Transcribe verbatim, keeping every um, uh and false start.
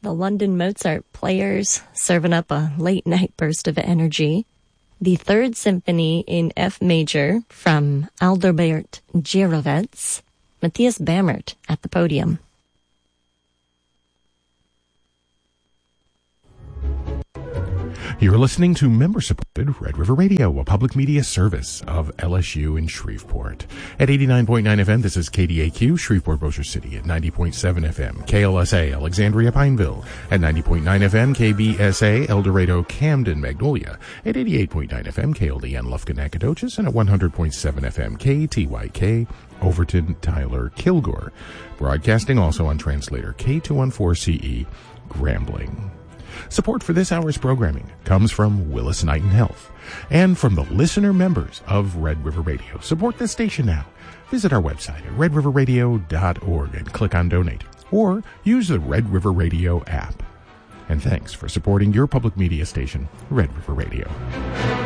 The London Mozart Players, serving up a late-night burst of energy. The Third Symphony in F major from Adalbert Gierowitz. Matthias Bamert at the podium. You're listening to member-supported Red River Radio, a public media service of L S U in Shreveport. At eighty-nine point nine F M, this is K D A Q, Shreveport Bossier City. At ninety point seven F M, K L S A, Alexandria Pineville. At ninety point nine F M, K B S A, El Dorado, Camden, Magnolia. At eighty-eight point nine F M, K L D N, Lufkin, Nacogdoches. And at one hundred point seven F M, K T Y K, Overton, Tyler, Kilgore. Broadcasting also on translator K two fourteen C E, Grambling. Support for this hour's programming comes from Willis Knighton Health and from the listener members of Red River Radio. Support this station now. Visit our website at red river radio dot org and click on Donate, or use the Red River Radio app. And thanks for supporting your public media station, Red River Radio.